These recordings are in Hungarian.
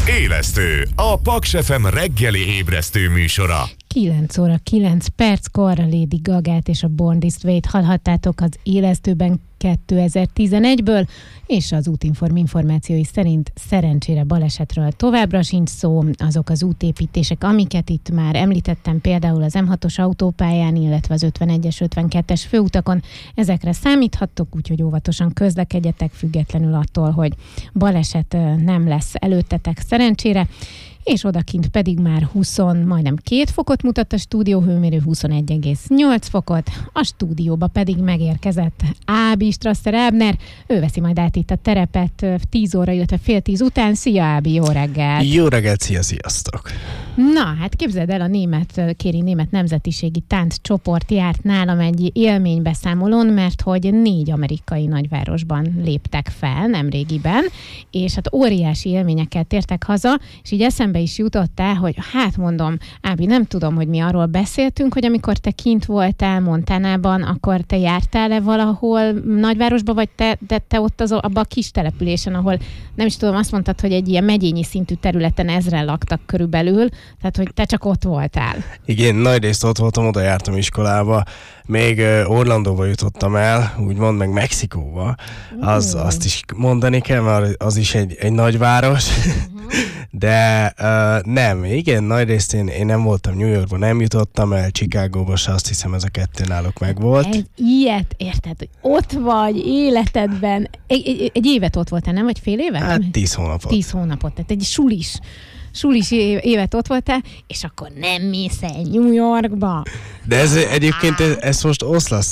Élesztő, a Paks FM reggeli ébresztő műsora. 9 óra 9 perckor Lady Gagát és a Born This Way-t hallhattátok az Élesztőben 2011-ből, és az Útinform információi szerint szerencsére balesetről továbbra sincs szó. Azok az útépítések, amiket itt már említettem, például az M6-os autópályán, illetve az 51-es, 52-es főutakon, ezekre számíthattok, úgyhogy óvatosan közlekedjetek, függetlenül attól, hogy baleset nem lesz előttetek szerencsére. És odakint pedig már majdnem 2 fokot mutat a stúdióhőmérő, 21,8 fokot, a stúdióba pedig megérkezett Ábi Strasser Ábner, ő veszi majd át itt a terepet 10 óra, illetve fél 10 után. Szia Ábi, jó reggelt! Jó reggelt, sziasztok! Na, hát képzeld el, a német nemzetiségi tánccsoport járt nálam egy élménybeszámolón, mert hogy 4 amerikai nagyvárosban léptek fel nemrégiben, és hát óriási élményekkel tértek haza, és így eszembe is jutottál, hogy hát mondom, Ábi, nem tudom, hogy mi arról beszéltünk, hogy amikor te kint voltál Montanában, akkor te jártál-e valahol nagyvárosba, vagy te ott abban a kis településen, ahol nem is tudom, azt mondtad, hogy egy ilyen megyényi szintű területen 1000-en laktak körülbelül, tehát hogy te csak ott voltál. Igen, nagy részt ott voltam, oda jártam iskolába, még Orlandóba jutottam el, úgymond, meg Mexikóba. Azt is mondani kell, mert az is egy nagyváros. De nem, igen, nagy részt én nem voltam New Yorkban, nem jutottam el, Chicagóba se, azt hiszem ez a 2 náluk megvolt. Egy ilyet, érted, hogy ott vagy életedben, egy évet ott voltál, nem? Vagy fél évet? Hát 10 hónapot. 10 hónapot, tehát egy sulis évet ott voltál, és akkor nem mész el New Yorkba. De ez egyébként, ez most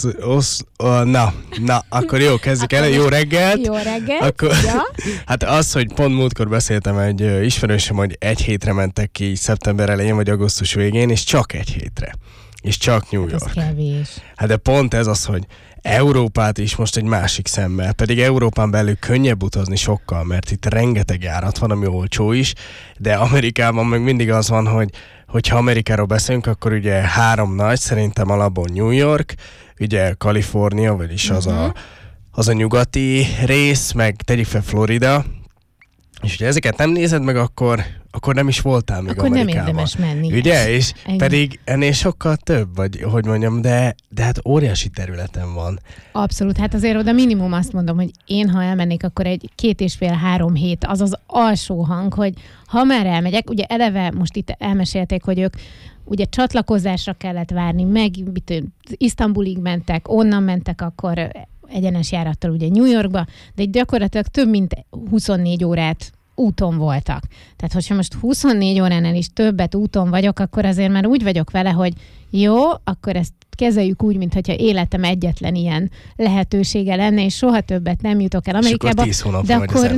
na, akkor jó, kezdjük el, jó reggelt. Jó reggelt, akkor, ja. Hát az, hogy pont múltkor beszéltem egy ismerősöm, hogy 1 hétre mentek ki szeptember elején, vagy augusztus végén, és csak 1 hétre. És csak New York. Ez kevés. Hát de pont ez az, hogy Európát is most egy másik szemmel, pedig Európán belül könnyebb utazni sokkal, mert itt rengeteg járat van, ami olcsó is, de Amerikában meg mindig az van, hogyha Amerikáról beszélünk, akkor ugye 3 nagy, szerintem alapból New York, ugye Kalifornia, vagyis az a nyugati rész, meg tegyük fel Florida, és ugye ezeket nem nézed meg, akkor nem is voltál még akkor Amerikában. Nem érdemes menni. Ugye? És pedig ennél sokkal több, vagy hogy mondjam, de hát óriási területen van. Abszolút, hát azért oda minimum azt mondom, hogy én ha elmennék, akkor egy 2,5-3 hét, az az alsó hang, hogy ha már elmegyek, ugye eleve most itt elmesélték, hogy ők ugye csatlakozásra kellett várni, meg Isztambulig mentek, onnan mentek akkor egyenes járattal ugye New Yorkba, de gyakorlatilag több mint 24 órát úton voltak. Tehát, hogyha most 24 óránál is többet úton vagyok, akkor azért már úgy vagyok vele, hogy jó, akkor ezt kezeljük úgy, mintha életem egyetlen ilyen lehetősége lenne, és soha többet nem jutok el Amerikába. De akkor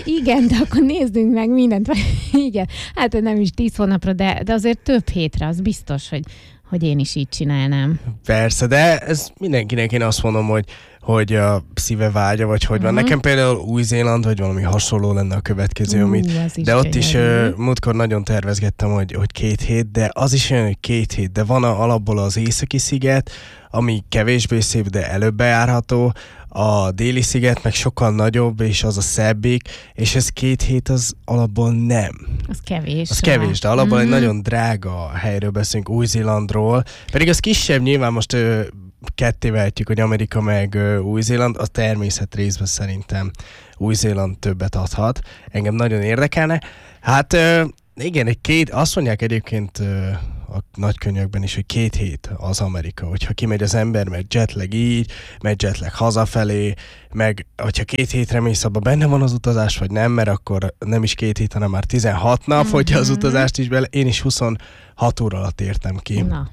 nézzünk meg mindent. Igen, hát nem is 10 hónapra, de azért több hétre, az biztos, hogy én is így csinálnám. Persze, de ez mindenkinek én azt mondom, hogy a szíve vágya, vagy hogy van. Nekem például Új-Zéland, vagy valami hasonló lenne a következő, de ott is múltkor nagyon tervezgettem, hogy 2 hét, de az is olyan, hogy 2 hét, de van alapból az északi sziget, ami kevésbé szép, de előbb bejárható, a déli sziget meg sokkal nagyobb, és az a szebbik, és ez 2 hét az alapból nem. Az kevés. Az kevés, de alapból egy nagyon drága helyről beszélünk, Új-Zélandról, pedig az kisebb, nyilván most ketté vehetjük, hogy Amerika meg Új-Zéland, a természet részben szerintem Új-Zéland többet adhat. Engem nagyon érdekelne. Hát igen, azt mondják egyébként a nagykönyvekben is, hogy 2 hét az Amerika, hogyha kimegy az ember, mert jetlag így, megy jetlag hazafelé, meg hogyha 2 hétre mész, abban benne van az utazás, vagy nem, mert akkor nem is 2 hét, hanem már 16 nap, hogyha az utazást is bele. Én is 26 óra alatt értem ki. Na.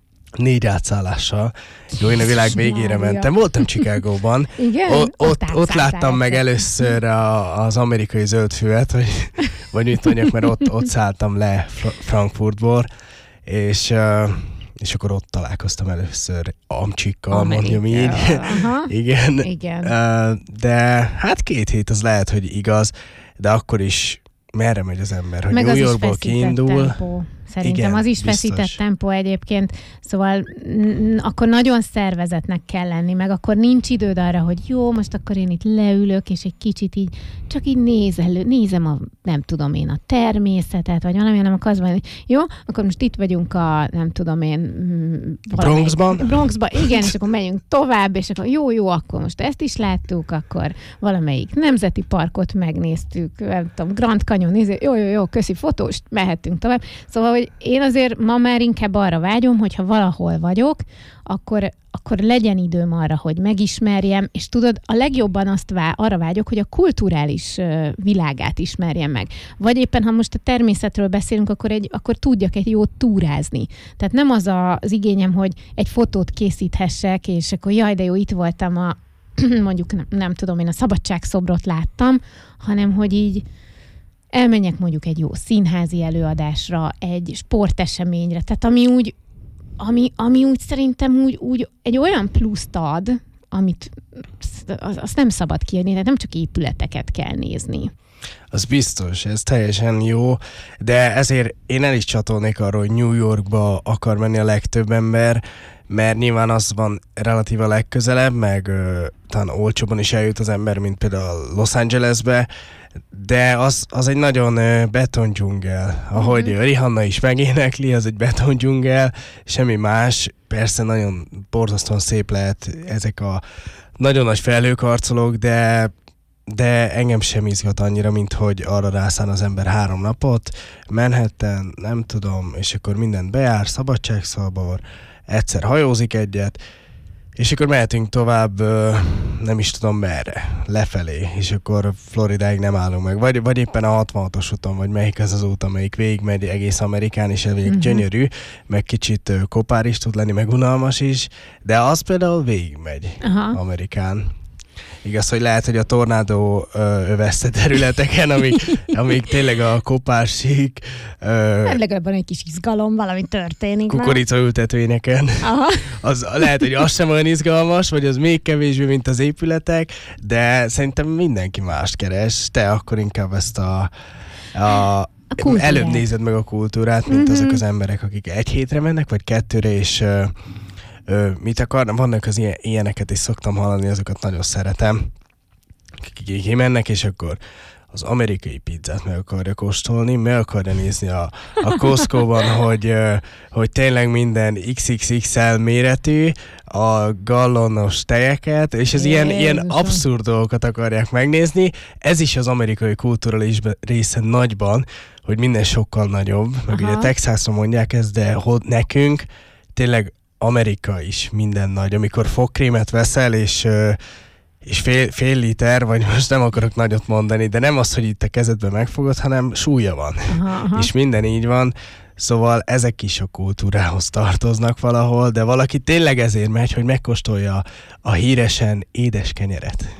4 átszállással. Jó, én a világ végére mentem. Voltam Chicagóban. Igen? Ott láttam meg először az amerikai zöldfüvet, vagy mit mondjak, mert ott szálltam le Frankfurtból, és akkor ott találkoztam először Amcsikkal, mondjam így. Igen. De hát 2 hét az lehet, hogy igaz, de akkor is merre megy az ember, hogy meg New Yorkból kiindul. Tempó. Szerintem igen, az is biztos. feszített tempó egyébként, szóval akkor nagyon szervezetnek kell lenni, meg akkor nincs időd arra, hogy jó, most akkor én itt leülök, és egy kicsit így, csak így nézem nem tudom én, a természetet, vagy valami, nem akarsz mondani, jó, akkor most itt vagyunk nem tudom én, Bronxban, igen, és akkor megyünk tovább, és akkor jó, akkor most ezt is láttuk, akkor valamelyik nemzeti parkot megnéztük, nem tudom, Grand Canyon, jó, köszi fotós, mehetünk tovább. Szóval, hogy én azért ma már inkább arra vágyom, hogyha valahol vagyok, akkor legyen időm arra, hogy megismerjem, és tudod, a legjobban arra vágyok, hogy a kulturális világát ismerjem meg. Vagy éppen, ha most a természetről beszélünk, akkor tudjak egy jót túrázni. Tehát nem az az igényem, hogy egy fotót készíthessek, és akkor jaj, de jó, itt voltam mondjuk nem tudom, én a szabadságszobrot láttam, hanem hogy így elmenjek mondjuk egy jó színházi előadásra, egy sporteseményre, tehát ami úgy szerintem úgy egy olyan pluszt ad, amit azt nem szabad kiadni, tehát nem csak épületeket kell nézni. Az biztos, ez teljesen jó, de ezért én el is csatolnék arra, hogy New Yorkba akar menni a legtöbb ember, mert nyilván az van relatíva legközelebb, meg talán olcsóban is eljut az ember, mint például Los Angelesbe, de az egy nagyon betondzsungel. Ahogy Rihanna is megénekli, az egy betondzsungel, semmi más. Persze nagyon borzasztóan szép lehet ezek a nagyon nagy felhőkarcolók, de engem sem izgat annyira, mint hogy arra rászán az ember 3 napot, Manhattan, nem tudom, és akkor mindent bejár, szabadságszobor, egyszer hajózik egyet, és akkor mehetünk tovább, nem is tudom merre, lefelé, és akkor Floridáig nem állunk meg. Vagy éppen a 66-os úton, vagy melyik az út, amelyik végigmegy egész Amerikán, és elég gyönyörű, meg kicsit kopár is tud lenni, meg unalmas is, de az például végigmegy Amerikán. Igaz, hogy lehet, hogy a tornádó övezte területeken, amik tényleg a kopársík... legalább van egy kis izgalom, valami történik. Kukoricaültetvényeken. Az lehet, hogy az sem olyan izgalmas, vagy az még kevésbé, mint az épületek, de szerintem mindenki mást keres. Te akkor inkább ezt előbb nézed meg a kultúrát, mint azok az emberek, akik 1 hétre mennek, vagy 2-re, és... mit akarnak? Vannak az ilyeneket is szoktam hallani, azokat nagyon szeretem. Kimennek, és akkor az amerikai pizzát meg akarja kóstolni, meg akarja nézni a Costco-ban, hogy tényleg minden XXXL méretű, a gallonos tejeket, és az ilyen abszurd dolgokat akarják megnézni. Ez is az amerikai kultúra része nagyban, hogy minden sokkal nagyobb. Meg ugye Texasra mondják ezt, de nekünk tényleg Amerika is minden nagy. Amikor fogkrémet veszel, és fél liter, vagy most nem akarok nagyot mondani, de nem az, hogy itt a kezedben megfogod, hanem súlya van. És minden így van. Szóval ezek is a kultúrához tartoznak valahol, de valaki tényleg ezért megy, hogy megkóstolja a híresen édes kenyeret.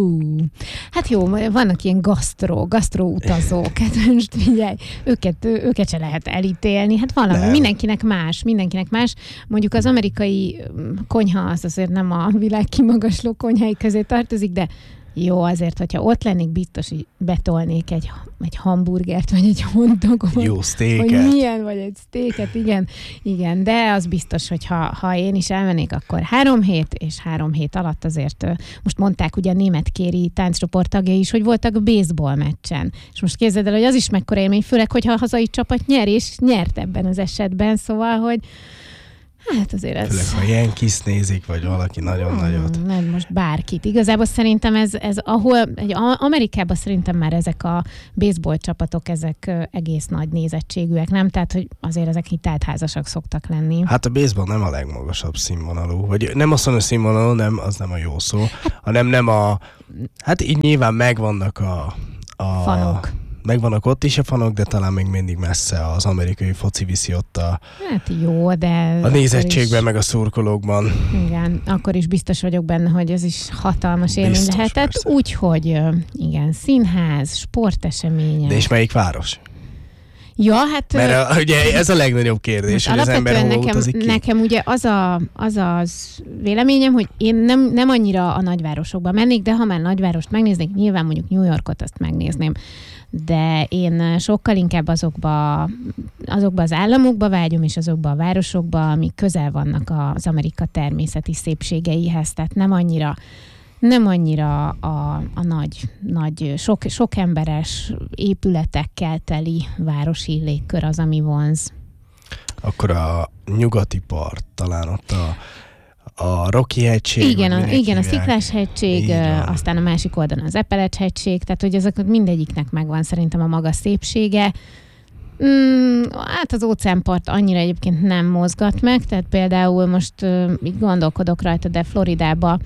Hát jó, vannak ilyen gasztro utazók, hát most figyelj, őket se lehet elítélni, hát valami, nem. Mindenkinek más. Mondjuk az amerikai konyha az azért nem a világ kimagasló konyhái közé tartozik, de jó, azért, hogyha ott lennék, biztos, hogy betolnék egy hamburgert, vagy egy hotdogot. Jó sztéket. Hogy milyen, vagy egy sztéket, igen, de az biztos, hogy ha én is elmennék, akkor 3 hét, és 3 hét alatt azért, most mondták ugye a német-kéri tánccsoport tagjai is, hogy voltak baseball meccsen. És most képzeld el, hogy az is mekkora élmény, főleg, hogyha a hazai csapat nyer, és nyert ebben az esetben, szóval, hogy hát azért ez... Főleg, ha Yankees nézik, vagy valaki nagyon nagyot. Nem, most bárkit. Igazából szerintem ez Amerikában szerintem már ezek a baseball csapatok, ezek egész nagy nézettségűek, nem? Tehát, hogy azért ezek teltházasak szoktak lenni. Hát a baseball nem a legmagasabb színvonalú. Vagy nem azt mondom, hogy színvonalú, az nem a jó szó, hanem nem a... Hát így nyilván megvannak a fanok. Megvannak ott is a fanok, de talán még mindig messze az amerikai foci viszi ott hát jó, de... a nézettségben, meg a szurkolókban. Igen, akkor is biztos vagyok benne, hogy ez is hatalmas élmény lehetett. Úgyhogy igen, színház, sportesemények. De és melyik város? Ja, hát... Mert ugye ez a legnagyobb kérdés, hogy az ember hol utazik ki. Nekem ugye az véleményem, hogy én nem annyira a nagyvárosokba mennék, de ha már nagyvárost megnéznék, nyilván mondjuk New Yorkot azt megnézném. de én sokkal inkább azokba az államokba vágyom, és azokba a városokba, amik közel vannak az Amerika természeti szépségeihez, tehát nem annyira a nagy sok emberes épületekkel teli városi légkör az, ami vonz. Akkor a nyugati part, talán ott a Rocky-hegység. Igen, a Sziklás-hegység, aztán a másik oldalon az Appalache-hegység, tehát hogy ezek mindegyiknek megvan szerintem a maga szépsége. Hát az óceánpart annyira egyébként nem mozgat meg, tehát például most így gondolkodok rajta, de Floridába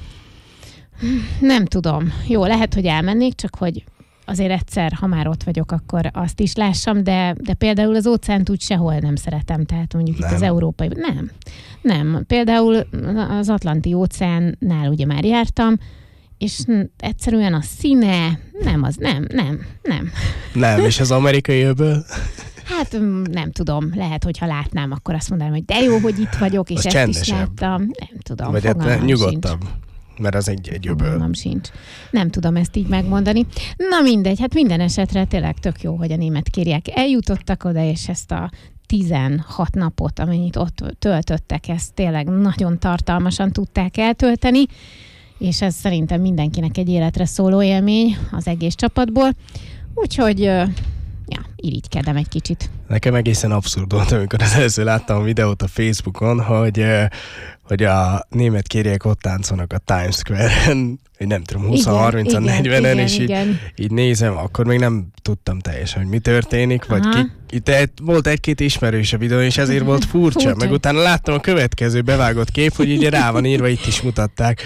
nem tudom. Jó, lehet, hogy elmennék, csak hogy azért egyszer, ha már ott vagyok, akkor azt is lássam, de például az óceánt úgy sehol nem szeretem, tehát mondjuk itt az európai... Nem. Például az Atlanti óceánnál ugye már jártam, és egyszerűen a színe, nem. Nem, és az amerikai öböl? Hát nem tudom, lehet, hogyha látnám, akkor azt mondanám, hogy de jó, hogy itt vagyok, és ezt is láttam. Nem tudom, vagy hát nyugodtabb. Mert az egy öböl. Fogalmam sincs. Nem tudom ezt így megmondani. Na mindegy, hát minden esetre tényleg tök jó, hogy a németkériek eljutottak oda, és ezt a 16 napot, amennyit ott töltöttek, ezt tényleg nagyon tartalmasan tudták eltölteni, és ez szerintem mindenkinek egy életre szóló élmény az egész csapatból. Úgyhogy irigykedem egy kicsit. Nekem egészen abszurd volt, amikor az először láttam a videót a Facebookon, hogy a németkériek ott táncolnak a Times Square-en, hogy nem tudom, 20-30-an, 40-en, és így nézem, akkor még nem tudtam teljesen, hogy mi történik, vagy itt volt egy-két ismerős a videón, és ezért volt furcsa. Meg utána láttam a következő bevágott kép, hogy így rá van írva, itt is mutatták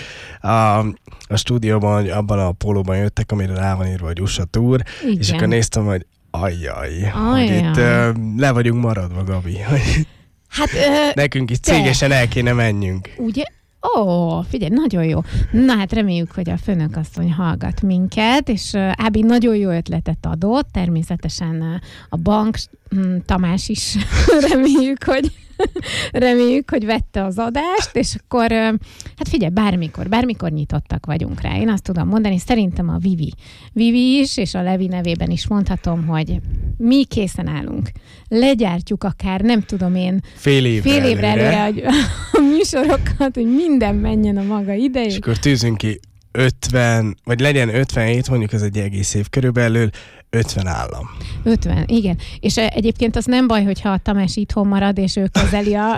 a stúdióban, hogy abban a pólóban jöttek, amire rá van írva, hogy USA Tour, és akkor néztem, hogy ajjaj, hogy itt le vagyunk maradva, Gabi. Hát, nekünk is cégesen el kéne menjünk. Ugye? Figyelj, nagyon jó. Na hát reméljük, hogy a főnökasszony hallgat minket, és Ábi nagyon jó ötletet adott, természetesen a bank, Tamás is reméljük, hogy vette az adást, és akkor hát figyelj, bármikor nyitottak vagyunk rá. Én azt tudom mondani, szerintem a Vivi is, és a Levi nevében is mondhatom, hogy mi készen állunk. Legyártjuk akár, nem tudom én, fél évre előre a műsorokat, hogy minden menjen a maga idején. És akkor tűzünk ki 50, vagy legyen 57, mondjuk ez egy egész év körülbelül, 50 állam. 50, igen. És egyébként az nem baj, hogyha a Tamás itthon marad, és ő kezeli a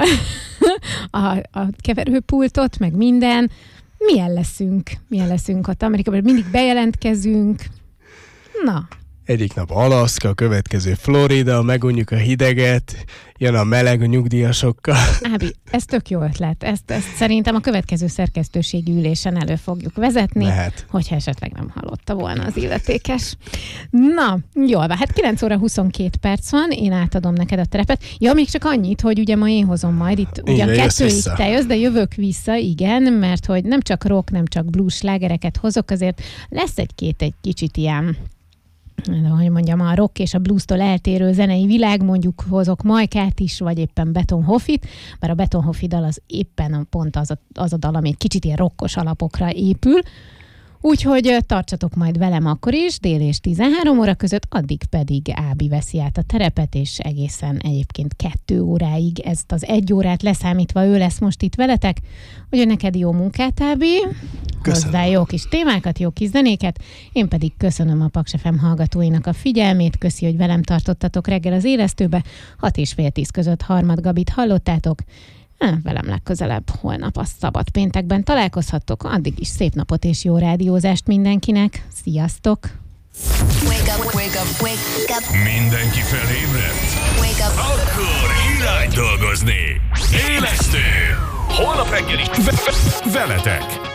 keverőpultot, meg minden. Milyen leszünk ott Amerikában? Mindig bejelentkezünk. Na. Egyik nap Alaszka, a következő Florida, megunjuk a hideget, jön a meleg a nyugdíjasokkal. Ábi, ez tök jó ötlet. Ezt szerintem a következő szerkesztőségi ülésen elő fogjuk vezetni, hogyha esetleg nem hallotta volna az illetékes. Na, jól van. Hát 9 óra 22 perc van, én átadom neked a terepet. Ja, még csak annyit, hogy ugye ma én hozom majd itt, ugyan 2-ig te jössz, de jövök vissza, igen, mert hogy nem csak rock, nem csak blues slágereket hozok, azért lesz egy kicsit ilyen, hogy mondjam, a rock és a blues-tól eltérő zenei világ, mondjuk hozok Majkát is, vagy éppen Betonhoffit, bár a Betonhoffi dal az éppen pont az a dal, ami egy kicsit ilyen rockos alapokra épül. Úgyhogy tartsatok majd velem akkor is, dél és 13 óra között, addig pedig Ábi veszi át a terepet, és egészen egyébként 2 óráig, ezt az 1 órát leszámítva ő lesz most itt veletek. Úgyhogy neked jó munkát, Ábi, hozzá jó kis témákat, jó kis zenéket, én pedig köszönöm a Paks FM hallgatóinak a figyelmét, köszi, hogy velem tartottatok reggel az élesztőbe, 6 és fél 10 között Harmad Gabit hallottátok. Velem legközelebb holnap a szabad péntekben találkozhattok, addig is szép napot és jó rádiózást mindenkinek. Sziasztok! Wake up, wake up, wake up. Mindenki felébredt? Wake up. Akkor irány dolgozni! Élesztő! Holnap reggelig veletek!